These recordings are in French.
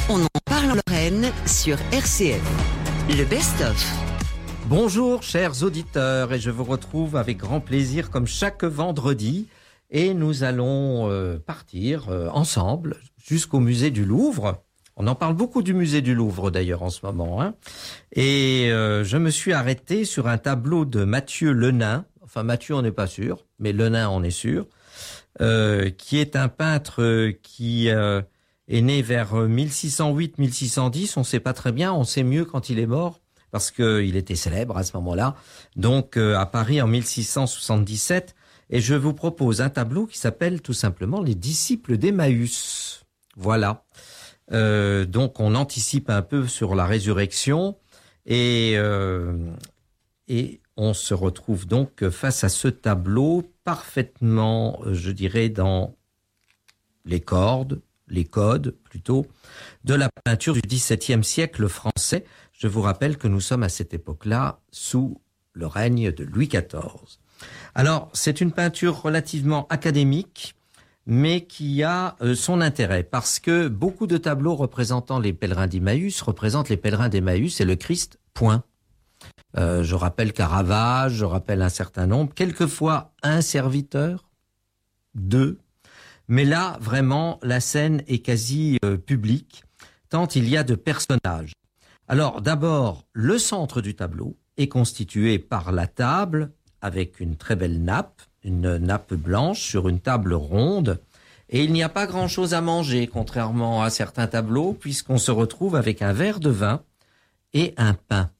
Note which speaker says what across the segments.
Speaker 1: On en parle en Lorraine sur RCF. Le best-of.
Speaker 2: Bonjour chers auditeurs, et je vous retrouve avec grand plaisir comme chaque vendredi. Et nous allons partir ensemble jusqu'au musée du Louvre. On en parle beaucoup du musée du Louvre d'ailleurs en ce moment. Et je me suis arrêté sur un tableau de Mathieu Lenain. Enfin Mathieu on n'est pas sûr, mais Lenain on est sûr. Qui est un peintre qui est né vers 1608-1610. On ne sait pas très bien, on sait mieux quand il est mort, parce qu'il était célèbre à ce moment-là. Donc à Paris en 1677. Et je vous propose un tableau qui s'appelle tout simplement Les disciples d'Emmaüs. Voilà. Donc on anticipe un peu sur la résurrection et on se retrouve donc face à ce tableau parfaitement, je dirais, dans les codes plutôt, de la peinture du XVIIe siècle français. Je vous rappelle que nous sommes à cette époque-là sous le règne de Louis XIV. Alors, c'est une peinture relativement académique, mais qui a son intérêt, parce que beaucoup de tableaux représentant les pèlerins d'Emmaüs représentent les pèlerins d'Emmaüs et le Christ, point. Je rappelle Caravage, je rappelle un certain nombre, quelquefois un serviteur, deux, mais là, vraiment, la scène est quasi publique, tant il y a de personnages. Alors, d'abord, le centre du tableau est constitué par la table, avec une très belle nappe, une nappe blanche sur une table ronde, et il n'y a pas grand-chose à manger, contrairement à certains tableaux, puisqu'on se retrouve avec un verre de vin et un pain.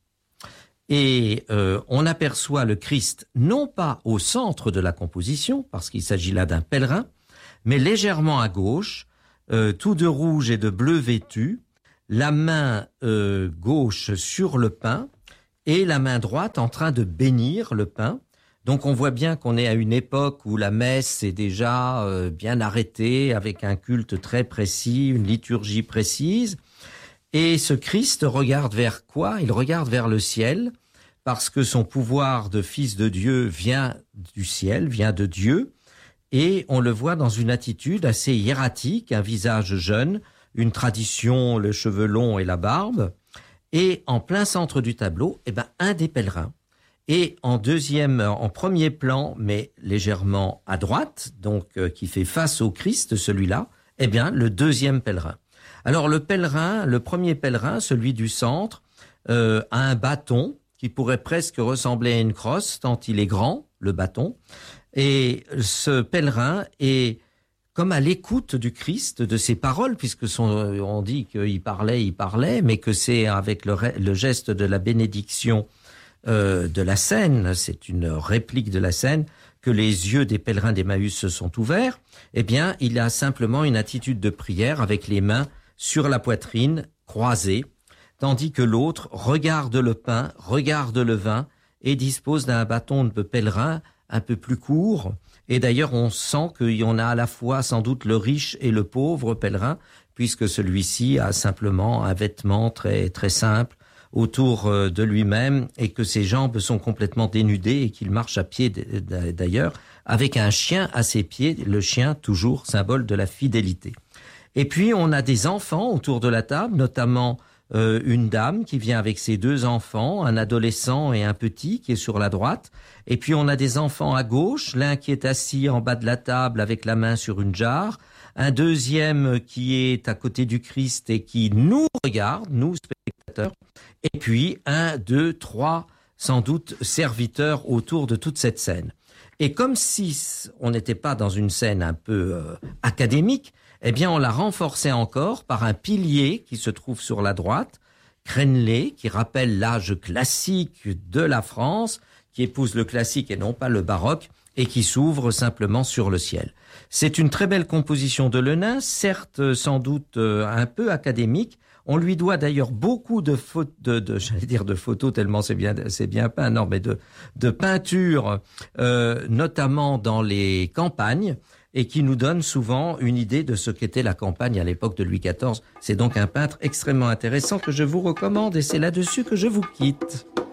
Speaker 2: Et on aperçoit le Christ non pas au centre de la composition, parce qu'il s'agit là d'un pèlerin, mais légèrement à gauche, tout de rouge et de bleu vêtu, la main gauche sur le pain et la main droite en train de bénir le pain. Donc on voit bien qu'on est à une époque où la messe est déjà bien arrêtée, avec un culte très précis, une liturgie précise. Et ce Christ regarde vers quoi? Il regarde vers le ciel, parce que son pouvoir de fils de Dieu vient du ciel, vient de Dieu. Et on le voit dans une attitude assez hiératique, un visage jeune, une tradition, le cheveu long et la barbe. Et en plein centre du tableau, un des pèlerins. Et en premier plan, mais légèrement à droite, donc qui fait face au Christ, celui-là, le deuxième pèlerin. Alors le premier pèlerin, celui du centre, a un bâton qui pourrait presque ressembler à une crosse, tant il est grand, le bâton. Et ce pèlerin est comme à l'écoute du Christ, de ses paroles, puisque on dit qu'il parlait, mais que c'est avec le geste de la bénédiction de la scène, c'est une réplique de la scène, que les yeux des pèlerins d'Emmaüs se sont ouverts. Il a simplement une attitude de prière avec les mains sur la poitrine, croisées, tandis que l'autre regarde le pain, regarde le vin et dispose d'un bâton de pèlerin un peu plus court. Et d'ailleurs, on sent qu'il y en a à la fois sans doute le riche et le pauvre pèlerin, puisque celui-ci a simplement un vêtement très, très simple autour de lui-même et que ses jambes sont complètement dénudées et qu'il marche à pied d'ailleurs, avec un chien à ses pieds, le chien toujours symbole de la fidélité. Et puis, on a des enfants autour de la table, notamment une dame qui vient avec ses deux enfants, un adolescent et un petit qui est sur la droite. Et puis on a des enfants à gauche, l'un qui est assis en bas de la table avec la main sur une jarre, un deuxième qui est à côté du Christ et qui nous regarde, nous spectateurs, et puis 1, 2, 3, sans doute serviteurs autour de toute cette scène. Et comme si on n'était pas dans une scène un peu académique, on l'a renforcé encore par un pilier qui se trouve sur la droite, crénelé, qui rappelle l'âge classique de la France, qui épouse le classique et non pas le baroque, et qui s'ouvre simplement sur le ciel. C'est une très belle composition de Lenain, certes sans doute un peu académique. On lui doit d'ailleurs beaucoup de photos tellement c'est bien peint, non, mais de peintures, notamment dans les campagnes, et qui nous donne souvent une idée de ce qu'était la campagne à l'époque de Louis XIV. C'est donc un peintre extrêmement intéressant que je vous recommande, et c'est là-dessus que je vous quitte.